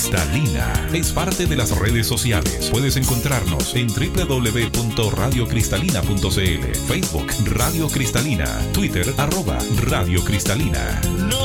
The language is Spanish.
Cristalina es parte de las redes sociales. Puedes encontrarnos en www.radiocristalina.cl, Facebook Radio Cristalina, Twitter @Radio Cristalina.